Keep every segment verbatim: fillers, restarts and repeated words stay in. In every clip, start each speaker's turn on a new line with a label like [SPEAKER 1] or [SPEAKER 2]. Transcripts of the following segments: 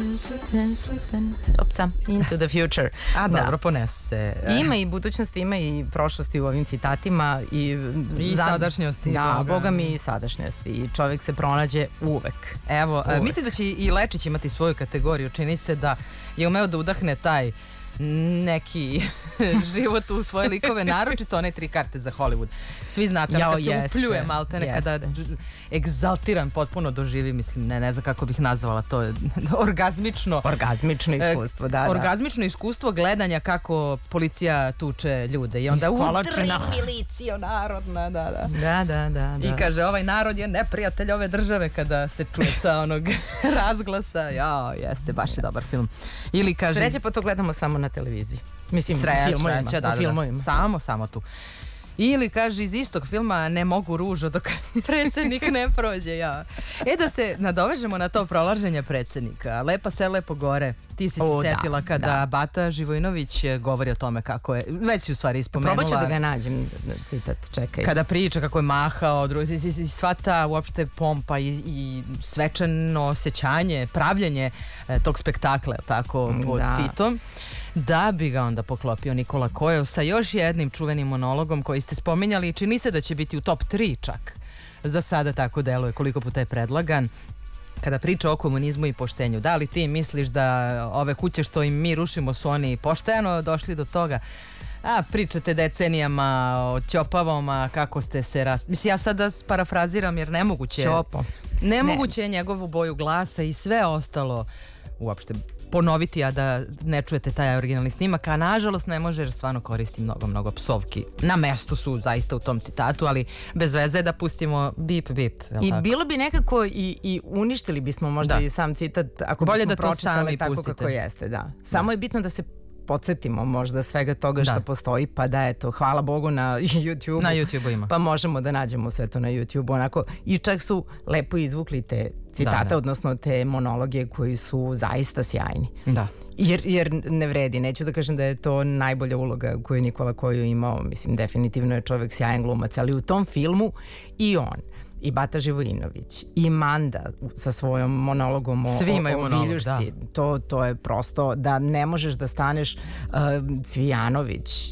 [SPEAKER 1] slippin', slippin'. Opsa, into the future.
[SPEAKER 2] A dobro, ponese.
[SPEAKER 1] Ima i budućnosti, ima i prošlosti u ovim citatima. I,
[SPEAKER 2] I
[SPEAKER 1] za...
[SPEAKER 2] sadašnjosti.
[SPEAKER 1] Da,
[SPEAKER 2] Boga.
[SPEAKER 1] Boga mi i sadašnjosti. I čovjek se pronađe uvek.
[SPEAKER 2] Evo,
[SPEAKER 1] uvek.
[SPEAKER 2] Mislim da će i Lečić imati svoju kategoriju. Čini se da je umeo da udahne taj neki život u svoje likove, naročito one tri karte za Hollywood. Svi znate,
[SPEAKER 1] Jao,
[SPEAKER 2] kad se
[SPEAKER 1] jeste,
[SPEAKER 2] upljuje maltene,
[SPEAKER 1] jeste.
[SPEAKER 2] kada egzaltiran potpuno doživi, mislim, ne, ne znam kako bih nazvala to, orgazmično.
[SPEAKER 1] Orgazmično iskustvo, da, da.
[SPEAKER 2] Orgazmično iskustvo gledanja kako policija tuče ljude i onda udri milicijo narodna, da, da.
[SPEAKER 1] Da, da, da, da.
[SPEAKER 2] I kaže, ovaj narod je neprijatelj ove države kada se čuje sa onog razglasa. Jao, jeste, baš je dobar film. Ili kaže...
[SPEAKER 1] Sreće, pa to gledamo samo na televiziji. Mislim,
[SPEAKER 2] Sreća,
[SPEAKER 1] u filmovima.
[SPEAKER 2] Sreća, da,
[SPEAKER 1] u filmovima.
[SPEAKER 2] Da, samo, samo tu. Ili kaže iz istog filma ne mogu ružo dok predsjednik ne prođe. Ja. E da se nadovežemo na to prolaženje predsjednika. Lepa se, lepo gore. Ti si
[SPEAKER 1] o,
[SPEAKER 2] se setila
[SPEAKER 1] da,
[SPEAKER 2] kada
[SPEAKER 1] da.
[SPEAKER 2] Bata Živojinović govori o tome kako je, već si u stvari ispomenula.
[SPEAKER 1] Probat ću da ga nađem, citat, čekaj.
[SPEAKER 2] Kada priča kako je mahao, i, i, i sva ta uopšte pompa i, i svečano osjećanje, pravljenje e, tog spektakla, tako, pod
[SPEAKER 1] da.
[SPEAKER 2] Titom. Da bi ga onda poklopio Nikola Kojev sa još jednim čuvenim monologom koji ste spominjali i čini se da će biti u top tri čak. Za sada tako deluje, koliko puta je predlagan. Kada priča o komunizmu i poštenju, da li ti misliš da ove kuće što im mi rušimo su oni pošteno došli do toga? A, pričate decenijama o Ćopavom, kako ste se rast... Mislim, ja sada parafraziram jer nemoguće...
[SPEAKER 1] Ćopo.
[SPEAKER 2] Nemoguće je njegovu boju glasa i sve ostalo uopšte ponoviti, a da ne čujete taj originalni snimak, a nažalost ne može jer stvarno koristi mnogo, mnogo psovki. Na mestu su zaista u tom citatu, ali bez veze da pustimo bip, bip.
[SPEAKER 1] I
[SPEAKER 2] tako?
[SPEAKER 1] Bilo bi nekako i, i uništili bismo možda da. I sam citat ako
[SPEAKER 2] bolje
[SPEAKER 1] bismo
[SPEAKER 2] da
[SPEAKER 1] pročitali tako
[SPEAKER 2] pustite.
[SPEAKER 1] Kako jeste, da. Samo da. Je bitno da se podsjetimo možda svega toga što
[SPEAKER 2] da.
[SPEAKER 1] Postoji, pa da eto, hvala Bogu na YouTube-u.
[SPEAKER 2] Na YouTube-u ima.
[SPEAKER 1] Pa možemo da nađemo sve to na YouTube-u, onako, i čak su lepo izvukli te citate, da, da. Odnosno te monologe koji su zaista sjajni.
[SPEAKER 2] Da.
[SPEAKER 1] Jer, jer ne vredi, neću da kažem da je to najbolja uloga koju je Nikola Kojo imao, mislim, definitivno je čovjek sjajan glumac, ali u tom filmu i on, i Bata Živojinović, i Manda sa svojom monologom o, o, o
[SPEAKER 2] monolog,
[SPEAKER 1] Viljušci,
[SPEAKER 2] da.
[SPEAKER 1] to, to je prosto da ne možeš da staneš. uh, Cvijanović,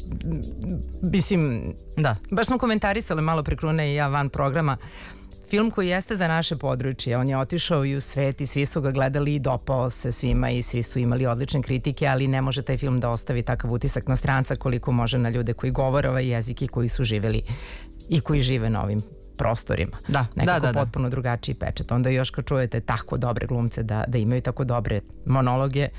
[SPEAKER 1] mislim,
[SPEAKER 2] da.
[SPEAKER 1] Baš smo komentarisali malo pre Krune i ja van programa, film koji jeste za naše područje, on je otišao i u svet i svi su ga gledali i dopao se svima i svi su imali odlične kritike, ali ne može taj film da ostavi takav utisak na stranca koliko može na ljude koji govore ovaj jezik i koji su živeli i koji žive na ovim prostorima.
[SPEAKER 2] Da,
[SPEAKER 1] nekako
[SPEAKER 2] da, da,
[SPEAKER 1] potpuno da. Drugačiji pečet. Onda još kad čujete tako dobre glumce da, da imaju tako dobre monologe.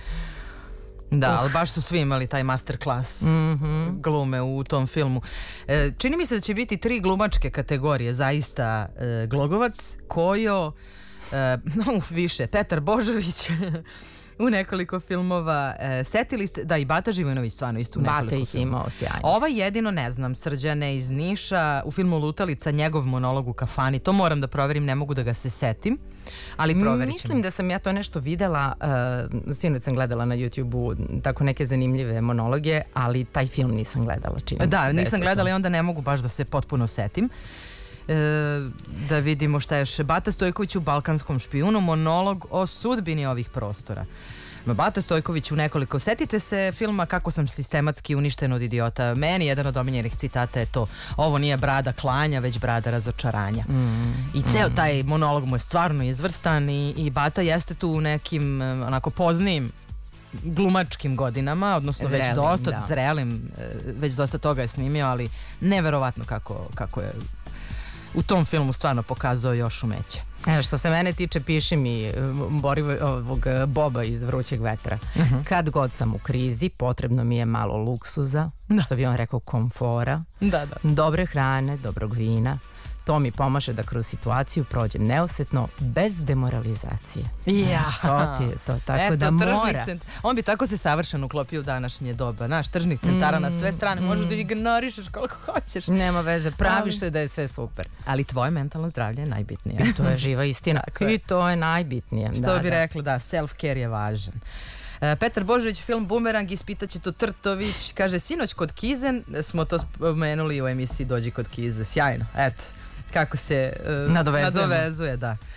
[SPEAKER 2] Da,
[SPEAKER 1] uh.
[SPEAKER 2] ali baš su svi imali taj masterclass
[SPEAKER 1] mm-hmm.
[SPEAKER 2] glume u tom filmu. E, čini mi se da će biti tri glumačke kategorije, zaista e, Glogovac, Kojo, e, uf, više, Petar Božović u nekoliko filmova. E, setili ste, da, i Bata Živojinović stvarno isto u nekoliko
[SPEAKER 1] Bata ih
[SPEAKER 2] filmova.
[SPEAKER 1] Imao sjajno.
[SPEAKER 2] Ovaj jedino ne znam, Srđane iz Niša, u filmu Lutalica, njegov monolog u kafani, to moram da proverim, ne mogu da ga se setim, ali proverit ćemo.
[SPEAKER 1] Mislim da sam ja to nešto videla, uh, sinoć sam gledala na YouTube-u tako neke zanimljive monologe, ali taj film nisam gledala, čini
[SPEAKER 2] Da,
[SPEAKER 1] se
[SPEAKER 2] nisam gledala i onda ne mogu baš da se potpuno setim. E, da vidimo šta je još. Bata Stojković u Balkanskom špijunu, monolog o sudbini ovih prostora. Bata Stojković u nekoliko. Setite se filma Kako sam sistematski uništen od idiota. Meni jedan od omiljenih citata je to: ovo nije brada klanja, već brada razočaranja. Mm, I ceo mm. taj monolog mu je stvarno izvrstan i, i Bata jeste tu u nekim onako poznijim glumačkim godinama, odnosno zrelim, već dosta da. zrelim, već dosta toga je snimio, ali neverovatno kako, kako je u tom filmu stvarno pokazao još umeće.
[SPEAKER 1] Evo, što se mene tiče, piši mi Borivo, ovog Boba iz Vrućeg vetra. Uh-huh. Kad god sam u krizi, potrebno mi je malo luksuza, da. Što bi on rekao komfora,
[SPEAKER 2] da, da.
[SPEAKER 1] dobre hrane, dobrog vina. To mi pomaže da kroz situaciju prođem neosetno, bez demoralizacije.
[SPEAKER 2] Ja.
[SPEAKER 1] To ti je to, tako
[SPEAKER 2] Eto,
[SPEAKER 1] da mora.
[SPEAKER 2] Cent... On bi tako se savršeno uklopio u današnje doba. Naš tržnih centara mm, na sve strane, mm. možeš da ignorišeš koliko hoćeš.
[SPEAKER 1] Nema veze, praviš ali... se da je sve super.
[SPEAKER 2] Ali tvoje mentalno zdravlje je najbitnije.
[SPEAKER 1] To je živa istina. I to je najbitnije.
[SPEAKER 2] Što
[SPEAKER 1] da,
[SPEAKER 2] bi
[SPEAKER 1] da.
[SPEAKER 2] rekla, da, self-care je važan. Petar Božović, film Bumerang, ispitaće to Trtović. Kaže, sinoć kod Kizen, smo to spomenuli u emisiji Dođi kod Kize. Sjajno, eto. Kako se uh, nadovezuje, da.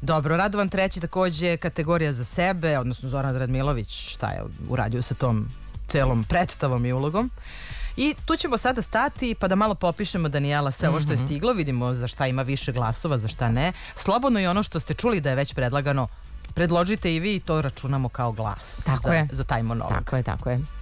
[SPEAKER 2] Dobro, Radovan Treći takođe kategorija za sebe, odnosno Zoran Radmilović, šta je uradio sa tom celom predstavom i ulogom. I tu ćemo sada stati pa da malo popišemo, Danijela, sve ovo što je stiglo, vidimo za šta ima više glasova, za šta ne. Slobodno i ono što ste čuli da je već predlagano, predložite i vi i to računamo kao glas
[SPEAKER 1] tako
[SPEAKER 2] za,
[SPEAKER 1] je.
[SPEAKER 2] za taj monolog.
[SPEAKER 1] Tako je, tako je.